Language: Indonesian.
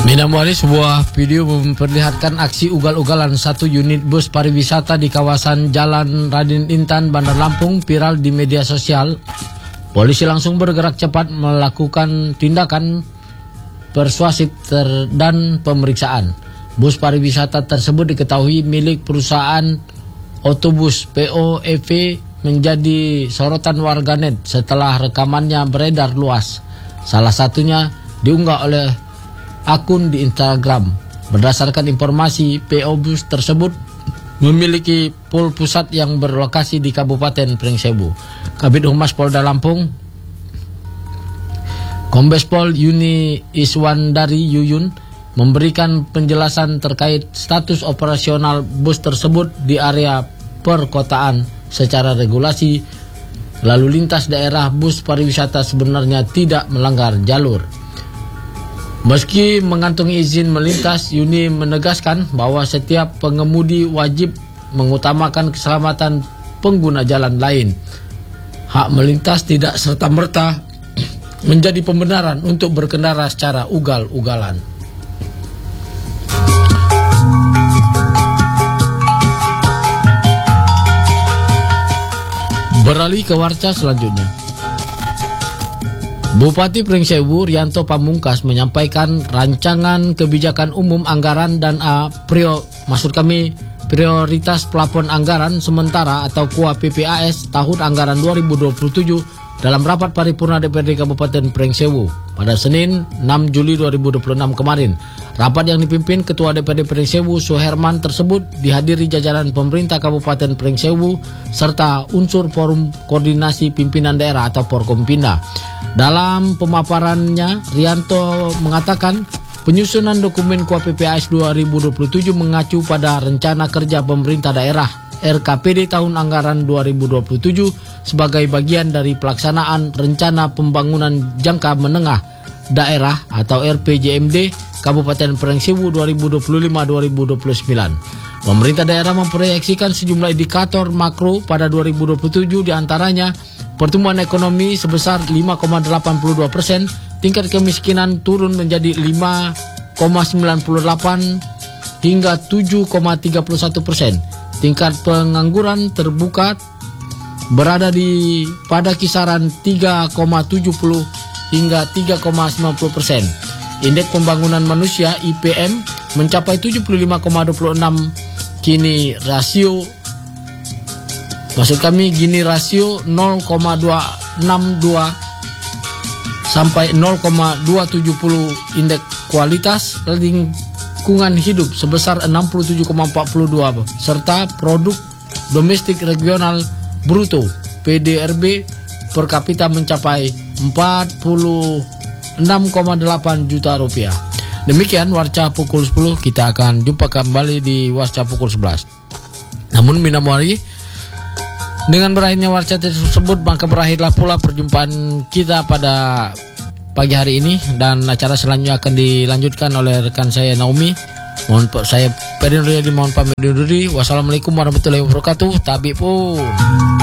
Minamwari, sebuah video memperlihatkan aksi ugal-ugalan satu unit bus pariwisata di kawasan Jalan Raden Intan, Bandar Lampung viral di media sosial. Polisi langsung bergerak cepat melakukan tindakan persuasif dan pemeriksaan. Bus pariwisata tersebut diketahui milik perusahaan otobus POEV menjadi sorotan warganet setelah rekamannya beredar luas. Salah satunya diunggah oleh akun di Instagram. Berdasarkan informasi, PO bus tersebut memiliki pul pusat yang berlokasi di Kabupaten Pringsewu. Kabid Humas Polda Lampung, Kombes Pol Yuni Iswandari Yuyun, memberikan penjelasan terkait status operasional bus tersebut di area perkotaan. Secara regulasi lalu lintas daerah, bus pariwisata sebenarnya tidak melanggar jalur. Meski mengantongi izin melintas, Yuni menegaskan bahwa setiap pengemudi wajib mengutamakan keselamatan pengguna jalan lain. Hak melintas tidak serta-merta menjadi pembenaran untuk berkendara secara ugal-ugalan. Beralih ke warta selanjutnya. Bupati Pringsewu Rianto Pamungkas menyampaikan rancangan kebijakan umum anggaran dan prioritas plafon anggaran sementara atau KUA PPAS tahun anggaran 2027 dalam rapat paripurna DPRD Kabupaten Pringsewu pada Senin 6 Juli 2026 kemarin. Rapat yang dipimpin Ketua DPRD Pringsewu Suherman tersebut dihadiri jajaran pemerintah Kabupaten Pringsewu serta unsur Forum Koordinasi Pimpinan Daerah atau Forkompinda. Dalam pemaparannya, Rianto mengatakan penyusunan dokumen KUA PPAS 2027 mengacu pada rencana kerja pemerintah daerah RKPD tahun anggaran 2027 sebagai bagian dari pelaksanaan Rencana Pembangunan Jangka Menengah Daerah atau RPJMD Kabupaten Pringsewu 2025-2029. Pemerintah daerah memproyeksikan sejumlah indikator makro pada 2027, diantaranya pertumbuhan ekonomi sebesar 5,82%, tingkat kemiskinan turun menjadi 5,98 hingga 7,31%. Tingkat pengangguran terbuka berada pada kisaran 3,70 hingga 3,90%. Indeks pembangunan manusia IPM mencapai 75,26, gini rasio 0,262 sampai 0,270. Indeks kualitas lingkungan hidup sebesar 67,42 serta produk domestik regional bruto PDRB per kapita mencapai 46,8 juta rupiah. Demikian Warca pukul 10. Kita akan jumpa kembali di Warca pukul 11. Namun Minamwari, dengan berakhirnya Warca tersebut maka berakhirlah pula perjumpaan kita pada pagi hari ini, dan acara selanjutnya akan dilanjutkan oleh rekan saya Naomi. Saya Pedro Riyadi mohon pamit undur diri. Wassalamualaikum warahmatullahi wabarakatuh. Tabi pun.